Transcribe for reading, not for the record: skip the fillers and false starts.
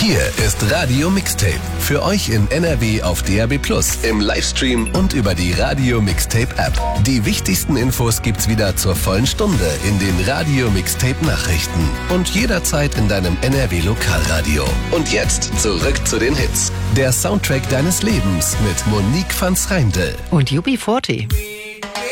Hier ist Radio Mixtape. Für euch in NRW auf DAB+, im Livestream und über die Radio Mixtape App. Die wichtigsten Infos gibt's wieder zur vollen Stunde in den Radio Mixtape Nachrichten und jederzeit in deinem NRW Lokalradio. Und jetzt zurück zu den Hits. Der Soundtrack deines Lebens mit Monique van Schreindel und UB40.